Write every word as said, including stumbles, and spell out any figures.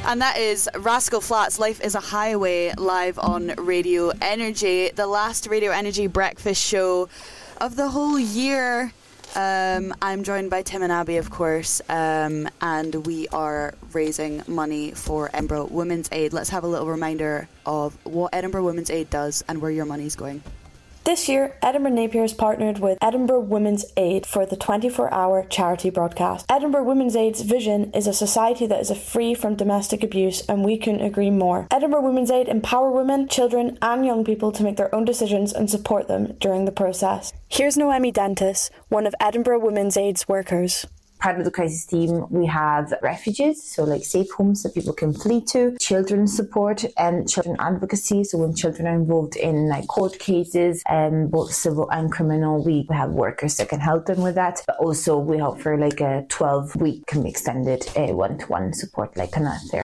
And that is Rascal Flatts, Life is a Highway, live on Radio Energy, the last Radio Energy breakfast show of the whole year. Um, I'm joined by Tim and Abby, of course, um, and we are raising money for Edinburgh Women's Aid. Let's have a little reminder of what Edinburgh Women's Aid does and where your money's going. This year, Edinburgh Napier has partnered with Edinburgh Women's Aid for the twenty-four hour charity broadcast. Edinburgh Women's Aid's vision is a society that is free from domestic abuse, and we couldn't agree more. Edinburgh Women's Aid empower women, children and young people to make their own decisions and support them during the process. Here's Noemi Dentis, one of Edinburgh Women's Aid's workers. Part of the crisis team, we have refuges, so like safe homes that people can flee to, children's support and children advocacy. So when children are involved in like court cases, um, both civil and criminal, we have workers that can help them with that. But also we offer like a twelve week can be extended uh, one-to-one support, like kind of there.